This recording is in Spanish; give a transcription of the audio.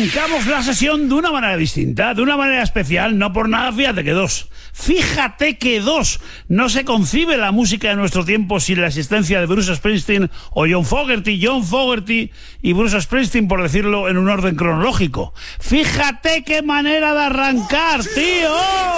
arrancamos la sesión de una manera distinta, de una manera especial, no por nada, fíjate que dos, no se concibe la música de nuestro tiempo sin la existencia de Bruce Springsteen o John Fogerty y Bruce Springsteen, por decirlo en un orden cronológico. Fíjate qué manera de arrancar, tío.